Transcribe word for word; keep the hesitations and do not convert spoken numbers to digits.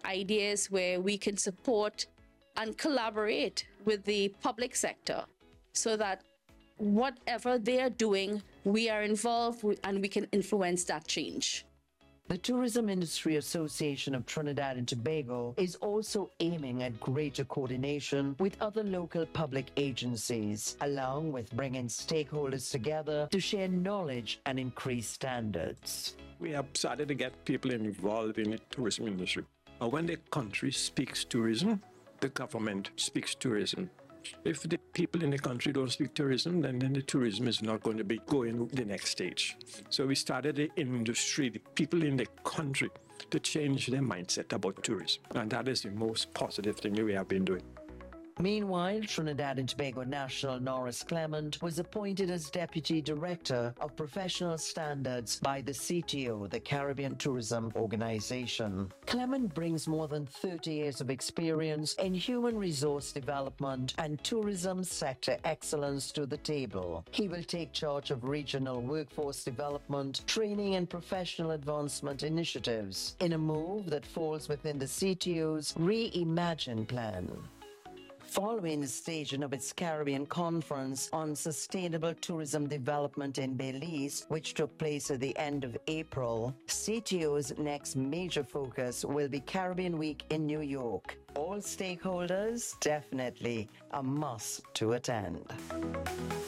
ideas where we can support and collaborate with the public sector so that whatever they are doing, we are involved and we can influence that change. The Tourism Industry Association of Trinidad and Tobago is also aiming at greater coordination with other local public agencies, along with bringing stakeholders together to share knowledge and increase standards. We have started to get people involved in the tourism industry. And when the country speaks tourism, the government speaks tourism. If the people in the country don't speak tourism, then, then the tourism is not going to be going the next stage. So we started the industry, the people in the country, to change their mindset about tourism. And that is the most positive thing we have been doing. Meanwhile, Trinidad and Tobago National Norris Clement was appointed as Deputy Director of Professional Standards by the C T O, the Caribbean Tourism Organization. Clement brings more than thirty years of experience in human resource development and tourism sector excellence to the table. He will take charge of regional workforce development, training and professional advancement initiatives in a move that falls within the C T O's Reimagine plan. Following the staging of its Caribbean Conference on Sustainable Tourism Development in Belize, which took place at the end of April, C T O's next major focus will be Caribbean Week in New York. All stakeholders, definitely a must to attend.